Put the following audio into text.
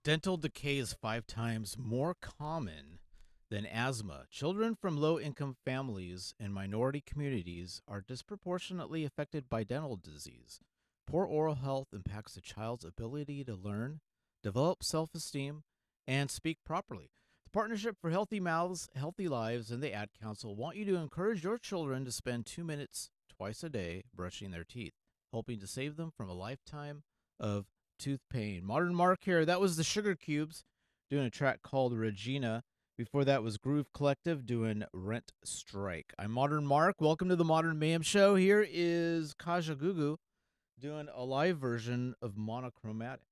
Dental decay is 5 times more common than asthma. Children from low income families and minority communities are disproportionately affected by dental disease. Poor oral health impacts a child's ability to learn, develop self esteem, and speak properly. The Partnership for Healthy Mouths, Healthy Lives, and the Ad Council want you to encourage your children to spend 2 minutes twice a day brushing their teeth, hoping to save them from a lifetime of tooth pain. Modern Mark here. That was the Sugar Cubes doing a track called Regina. Before that was Groove Collective doing Rent Strike. I'm Modern Mark. Welcome to the Modern Mayhem Show. Here is Kaja Gugu doing a live version of Monochromatic.